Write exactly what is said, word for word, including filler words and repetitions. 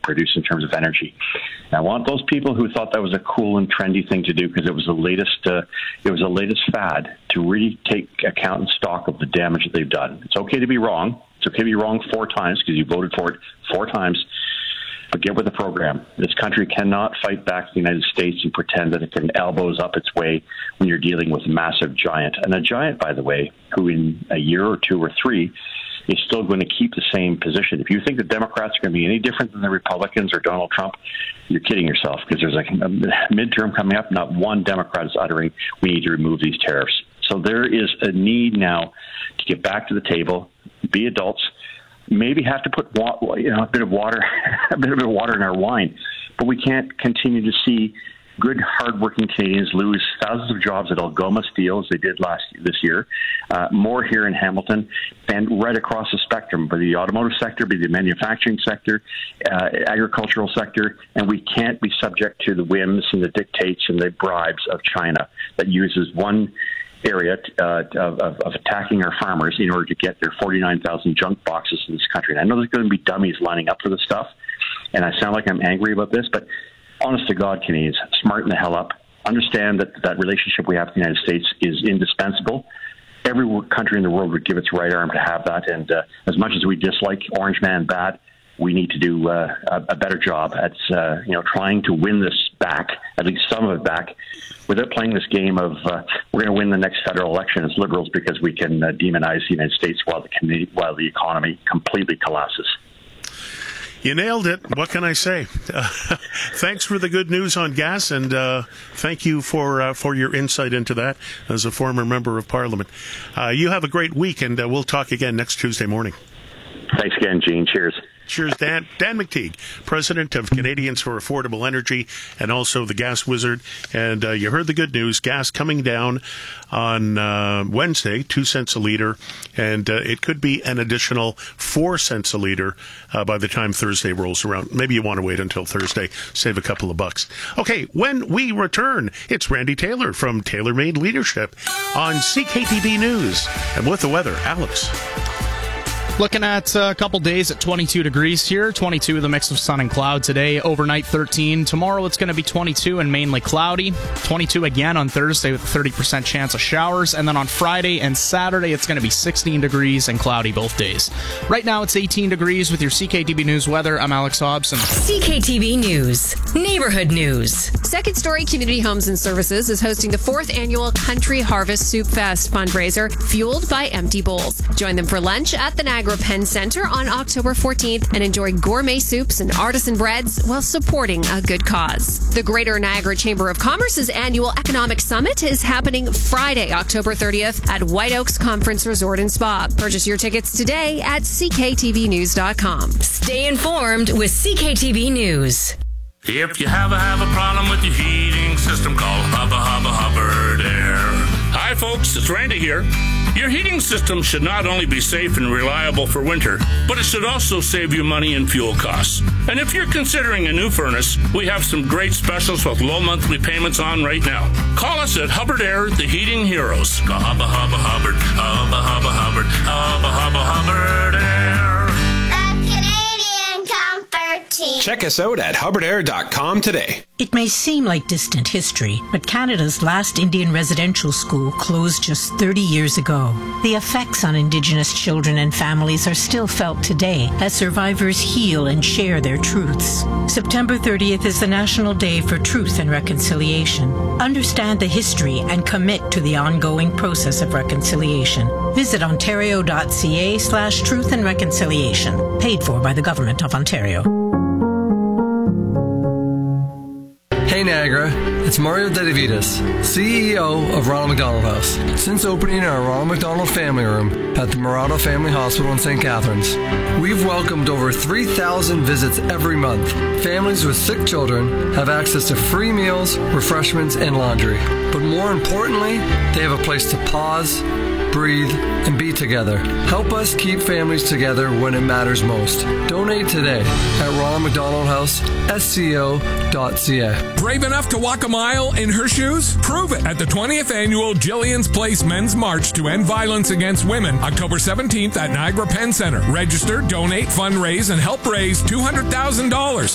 produce in terms of energy. And I want those people who thought that was a cool and trendy thing to do because it was the latest, uh, it was the latest fad to really take account and stock of the damage that they've done. It's okay to be wrong. It's okay to be wrong four times because you voted for it four times. But get with the program. This country cannot fight back the United States and pretend that it can elbows up its way when you're dealing with a massive giant. And a giant, by the way, who in a year or two or three is still going to keep the same position. If you think the Democrats are going to be any different than the Republicans or Donald Trump, you're kidding yourself because there's like a midterm coming up. Not one Democrat is uttering, we need to remove these tariffs. So there is a need now to get back to the table, be adults, maybe have to put you know, a bit of water, a bit of water in our wine, but we can't continue to see good, hardworking Canadians lose thousands of jobs at Algoma Steel, as they did last this year, uh, more here in Hamilton, and right across the spectrum, be the automotive sector, be the manufacturing sector, uh, agricultural sector, and we can't be subject to the whims and the dictates and the bribes of China that uses one area uh, of, of attacking our farmers in order to get their forty-nine thousand junk boxes in this country. And I know there's going to be dummies lining up for this stuff, and I sound like I'm angry about this, but honest to God, Canadians, smarten the hell up. Understand that that relationship we have with the United States is indispensable. Every country in the world would give its right arm to have that, and uh, as much as we dislike Orange Man bad, we need to do uh, a, a better job at uh, you know trying to win this back, at least some of it back, without playing this game of uh, we're going to win the next federal election as Liberals because we can uh, demonize the United States while the while the economy completely collapses. You nailed it. What can I say? Uh, thanks for the good news on gas, and uh, thank you for uh, for your insight into that as a former member of Parliament. Uh, you have a great week, and uh, we'll talk again next Tuesday morning. Thanks again, Gene. Cheers. Cheers, Dan. Dan McTeague, president of Canadians for Affordable Energy and also the Gas Wizard. And uh, you heard the good news. Gas coming down on uh, Wednesday, two cents a litre, and uh, it could be an additional four cents a litre uh, by the time Thursday rolls around. Maybe you want to wait until Thursday, save a couple of bucks. Okay, when we return, it's Randy Taylor from Taylor Made Leadership on C K T V News. And with the weather, Alex. Looking at a couple days at twenty-two degrees here, twenty-two with a mix of sun and cloud today, overnight thirteen. Tomorrow it's going to be twenty-two and mainly cloudy, twenty-two again on Thursday with a thirty percent chance of showers, and then on Friday and Saturday it's going to be sixteen degrees and cloudy both days. Right now it's eighteen degrees with your C K T V News weather. I'm Alex Hobson. C K T V News, Neighborhood News. Second Story Community Homes and Services is hosting the fourth annual Country Harvest Soup Fest fundraiser, fueled by empty bowls. Join them for lunch at the Niagara Penn Center on October fourteenth and enjoy gourmet soups and artisan breads while supporting a good cause. The Greater Niagara Chamber of Commerce's annual Economic Summit is happening Friday, October thirtieth at White Oaks Conference Resort and Spa. Purchase your tickets today at c k t v news dot com. Stay informed with C K T V News. If you have a, have a problem with your heating system, call Hubba Hubba Hubbard Air. Hi folks, it's Randy here. Your heating system should not only be safe and reliable for winter, but it should also save you money in fuel costs. And if you're considering a new furnace, we have some great specials with low monthly payments on right now. Call us at Hubbard Air, the Heating Heroes. Go Hubba Hubba Hubbard, Hubba Hubba Hubbard, Hubba Hubba Hubbard Air. Check us out at hubbard air dot com today. It may seem like distant history, but Canada's last Indian residential school closed just thirty years ago. The effects on Indigenous children and families are still felt today as survivors heal and share their truths. September thirtieth is the National Day for Truth and Reconciliation. Understand the history and commit to the ongoing process of reconciliation. Visit ontario dot c a slash truth and reconciliation. Paid for by the Government of Ontario. Hey Niagara, it's Mario Dedivitas, C E O of Ronald McDonald House. Since opening our Ronald McDonald Family Room at the Murado Family Hospital in Saint Catharines, we've welcomed over three thousand visits every month. Families with sick children have access to free meals, refreshments, and laundry. But more importantly, they have a place to pause, breathe, and be together. Help us keep families together when it matters most. Donate today at Ronald McDonald House, S C O dot C A. Brave enough to walk a mile in her shoes? Prove it at the twentieth Annual Jillian's Place Men's March to End Violence Against Women, October seventeenth at Niagara Penn Center. Register, donate, fundraise, and help raise two hundred thousand dollars.